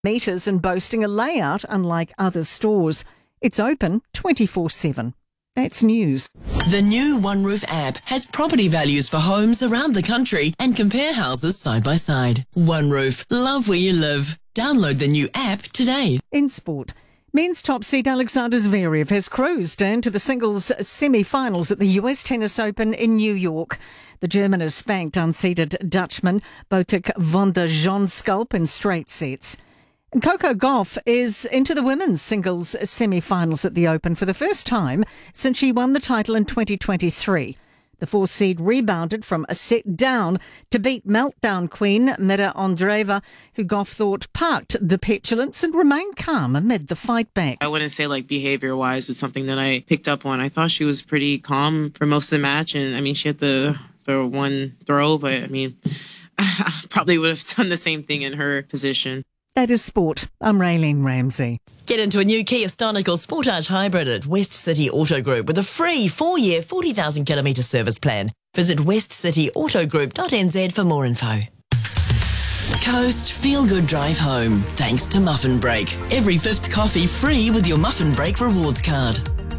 meters and boasting a layout unlike other stores. It's open 24/7. That's news. The new OneRoof app has property values for homes around the country and compare houses side by side. OneRoof, love where you live. Download the new app today. In sport, men's top seed Alexander Zverev has cruised into the singles semi-finals at the US Tennis Open in New York. The German has spanked unseeded Dutchman Botic van der Zandschulp in straight sets. And Coco Gauff is into the women's singles semi-finals at the Open for the first time since she won the title in 2023. The fourth seed rebounded from a set down to beat meltdown queen Mira Andreeva, who Gauff thought parked the petulance and remained calm amid the fight back. I wouldn't say behavior-wise it's something that I picked up on. I thought she was pretty calm for most of the match, and she had the one throw, but I probably would have done the same thing in her position. That is sport. I'm Raylene Ramsey. Get into a new Kia Stonic or Sportage Hybrid at West City Auto Group with a free 4-year, 40,000 kilometre service plan. Visit westcityautogroup.nz for more info. Coast Feel Good Drive Home, thanks to Muffin Break. Every fifth coffee free with your Muffin Break rewards card.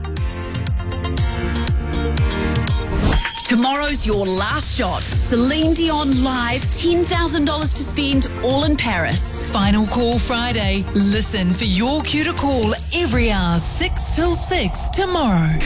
Tomorrow's your last shot. Celine Dion live, $10,000 to spend, all in Paris. Final call Friday. Listen for your cue to call every hour, 6 till 6 tomorrow.